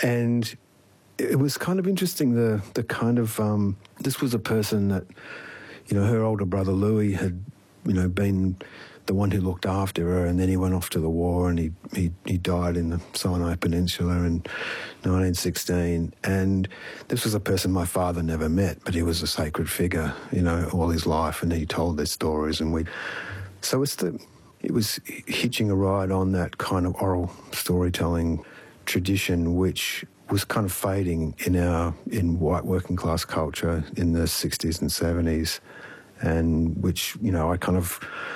And it was kind of interesting, the kind of, this was a person that, you know, her older brother Louis had, you know, been the one who looked after her, and then he went off to the war, and he died in the Sinai Peninsula in 1916. And this was a person my father never met, but he was a sacred figure, you know, all his life, and he told their stories, and so it was hitching a ride on that kind of oral storytelling tradition, which was kind of fading in white working class culture in the 60s and 70s, and which, you know, I kind of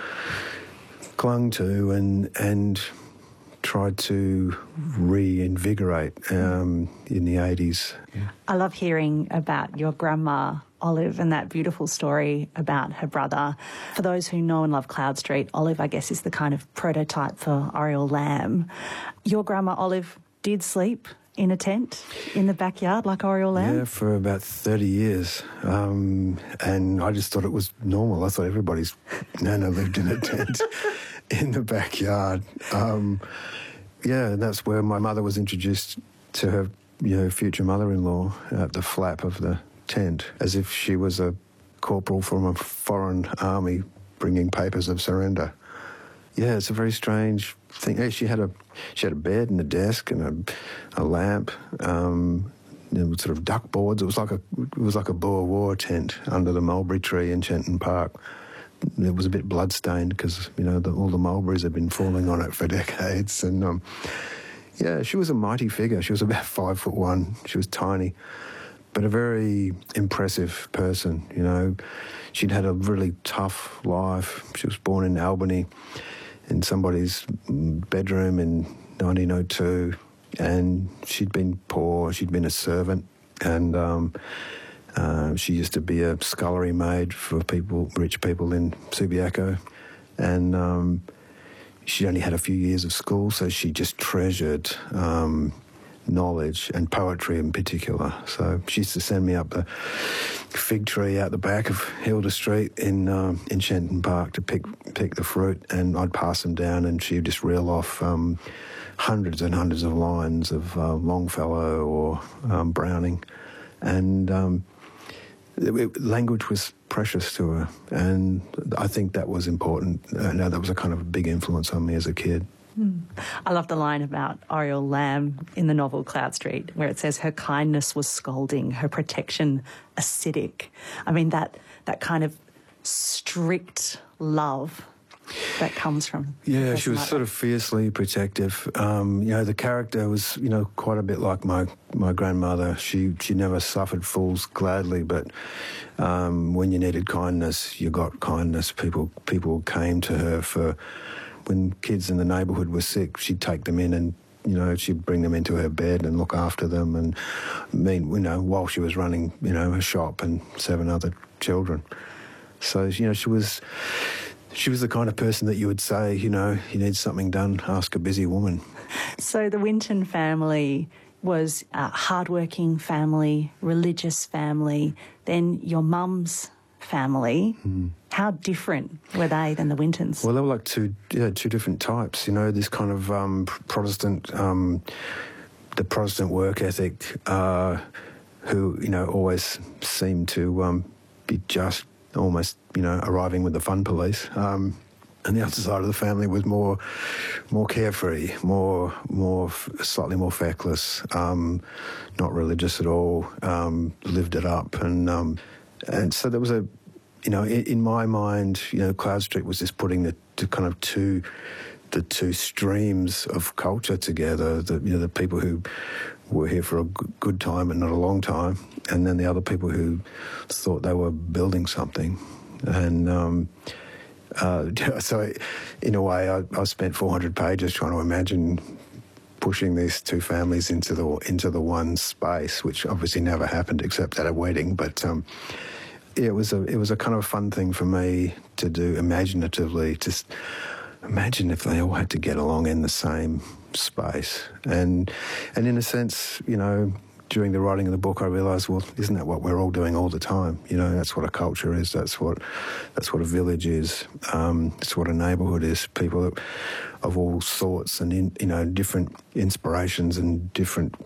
clung to and tried to reinvigorate in the 80s. Yeah. I love hearing about your grandma, Olive, and that beautiful story about her brother. For those who know and love Cloud Street, Olive, I guess, is the kind of prototype for Oriole Lamb. Your grandma, Olive, did sleep in a tent in the backyard like Oriole Lamb? Yeah, for about 30 years. And I just thought it was normal. I thought everybody's nana lived in a tent in the backyard. Yeah, and that's where my mother was introduced to her, you know, future mother-in-law at the flap of the tent, as if she was a corporal from a foreign army bringing papers of surrender. Yeah, it's a very strange thing. Yeah, she had a bed and a desk and a lamp. There were sort of duck boards. It was like a Boer War tent under the mulberry tree in Chenton Park. It was a bit bloodstained because, you know, all the mulberries had been falling on it for decades. And yeah, she was a mighty figure. She was about 5'1". She was tiny, but a very impressive person. You know, she'd had a really tough life. She was born in Albany, in somebody's bedroom in 1902, and she'd been poor, she'd been a servant, and she used to be a scullery maid for rich people in Subiaco, and she only had a few years of school, so she just treasured knowledge and poetry in particular. So she used to send me up the fig tree out the back of Hilda Street in Chenton Park to pick the fruit, and I'd pass them down, and she'd just reel off hundreds and hundreds of lines of Longfellow or Browning, and language was precious to her, and I think that was important. That was a kind of a big influence on me as a kid. I love the line about Oriole Lamb in the novel Cloud Street, where it says her kindness was scalding, her protection acidic. I mean, that kind of strict love that comes from... Yeah, she was sort of fiercely protective. You know, the character was, you know, quite a bit like my grandmother. She never suffered fools gladly, but when you needed kindness, you got kindness. People came to her for... When kids in the neighbourhood were sick, she'd take them in and, you know, she'd bring them into her bed and look after them, and you know, while she was running, you know, her shop and 7 other children. So, you know, she was the kind of person that you would say, you know, you need something done, ask a busy woman. So the Winton family was a hardworking family, religious family. Then your mum's family. How different were they than the Wintons? Well, they were like two different types. You know, this kind of Protestant, the Protestant work ethic, who, you know, always seemed to be just almost, you know, arriving with the fun police. And the other side of the family was more carefree, slightly more feckless, not religious at all, lived it up, and so there was a, you know, in my mind, you know, Cloud Street was just putting the two streams of culture together. The people who were here for a good time and not a long time, and then the other people who thought they were building something. And so, in a way, I spent 400 pages trying to imagine pushing these two families into the one space, which obviously never happened except at a wedding. But yeah, it was a kind of fun thing for me to do imaginatively. Just imagine if they all had to get along in the same space. And in a sense, you know, during the writing of the book, I realised, well, isn't that what we're all doing all the time? You know, that's what a culture is. That's what a village is. It's what a neighbourhood is. People of all sorts and, you know, different inspirations and different